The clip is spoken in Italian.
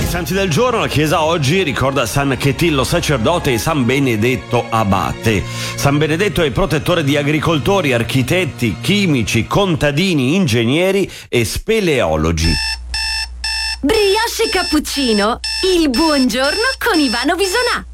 Santi del giorno, la Chiesa oggi ricorda San Chetillo sacerdote e San Benedetto abate. San Benedetto è protettore di agricoltori, architetti, chimici, contadini, ingegneri e speleologi. Brioche e cappuccino, il buongiorno con Ivano Bisonà.